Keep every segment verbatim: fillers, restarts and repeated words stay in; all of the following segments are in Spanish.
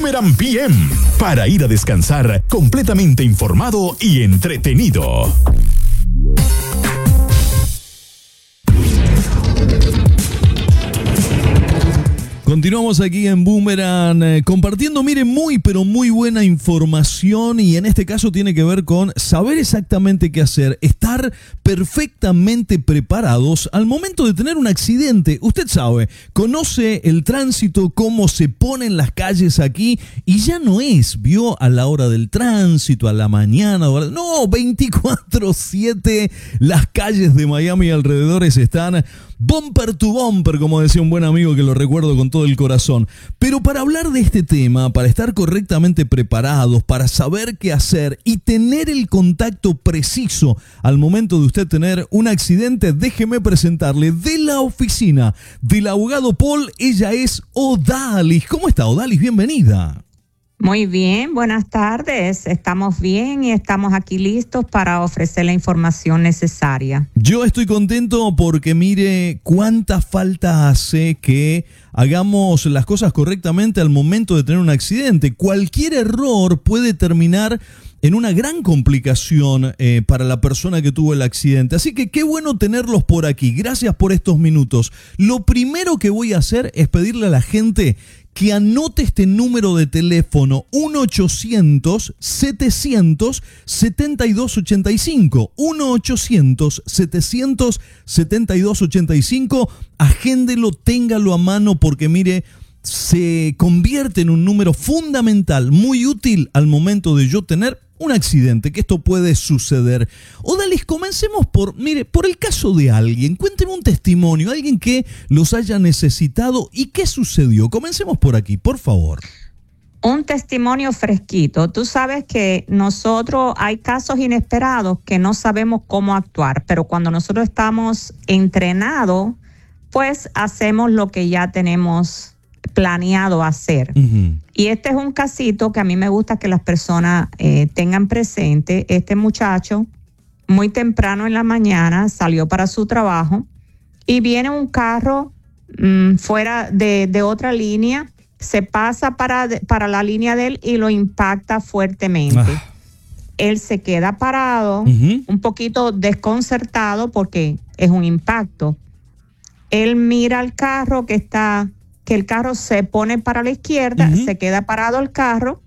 Boomerang P M, para ir a descansar completamente informado y entretenido. Continuamos aquí en Boomerang eh, compartiendo, mire, muy pero muy buena información, y en este caso tiene que ver con saber exactamente qué hacer, estar perfectamente preparados al momento de tener un accidente. Usted sabe, conoce el tránsito, cómo se ponen las calles aquí, y ya no es, vio, a la hora del tránsito, a la mañana, no, veinticuatro siete las calles de Miami y alrededores están bumper to bumper, como decía un buen amigo que lo recuerdo con todo el corazón. Pero para hablar de este tema, para estar correctamente preparados, para saber qué hacer y tener el contacto preciso al momento de usted tener un accidente, déjeme presentarle de la oficina del abogado Paul. Ella es Odalis. ¿Cómo está, Odalis? Bienvenida. Muy bien, buenas tardes. Estamos bien y estamos aquí listos para ofrecer la información necesaria. Yo estoy contento porque mire cuánta falta hace que hagamos las cosas correctamente al momento de tener un accidente. Cualquier error puede terminar en una gran complicación eh, para la persona que tuvo el accidente. Así que qué bueno tenerlos por aquí. Gracias por estos minutos. Lo primero que voy a hacer es pedirle a la gente que anote este número de teléfono: uno ochocientos setecientos setenta y dos ochenta y cinco. uno ochocientos setecientos setenta y dos ochenta y cinco. Agéndelo, téngalo a mano, porque mire, se convierte en un número fundamental, muy útil al momento de yo tener un accidente, que esto puede suceder. Odalis, comencemos por, mire, por el caso de alguien. Cuénteme un testimonio, alguien que los haya necesitado y qué sucedió. Comencemos por aquí, por favor. Un testimonio fresquito. Tú sabes que nosotros hay casos inesperados que no sabemos cómo actuar, pero cuando nosotros estamos entrenados, pues hacemos lo que ya tenemos planeado hacer. Uh-huh. Y este es un casito que a mí me gusta que las personas eh, tengan presente. Este muchacho, muy temprano en la mañana, salió para su trabajo y viene un carro mmm, fuera de, de otra línea, se pasa para, para la línea de él y lo impacta fuertemente. Ah. Él se queda parado, uh-huh. un poquito desconcertado porque es un impacto. Él mira al carro que está... que el carro se pone para la izquierda, uh-huh. se queda parado el carro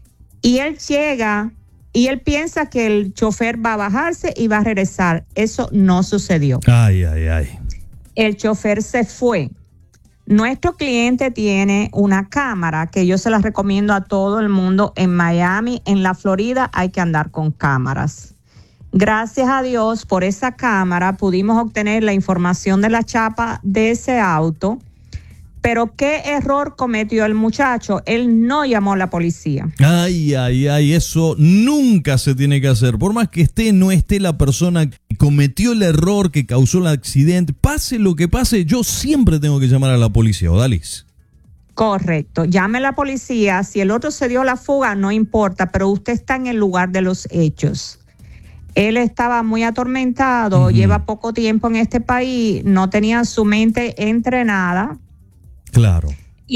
y él llega y él piensa que el chofer va a bajarse y va a regresar. Eso no sucedió. Ay, ay, ay. El chofer se fue. Nuestro cliente tiene una cámara que yo se la recomiendo a todo el mundo. En Miami, en la Florida, hay que andar con cámaras. Gracias a Dios, por esa cámara pudimos obtener la información de la chapa de ese auto. Pero ¿qué error cometió el muchacho? Él no llamó a la policía. Ay, ay, ay, eso nunca se tiene que hacer. Por más que esté, no esté la persona que cometió el error, que causó el accidente, pase lo que pase, yo siempre tengo que llamar a la policía, Odalis. Correcto, llame a la policía. Si el otro se dio la fuga, no importa, pero usted está en el lugar de los hechos. Él estaba muy atormentado, uh-huh. lleva poco tiempo en este país, no tenía su mente entrenada. Claro.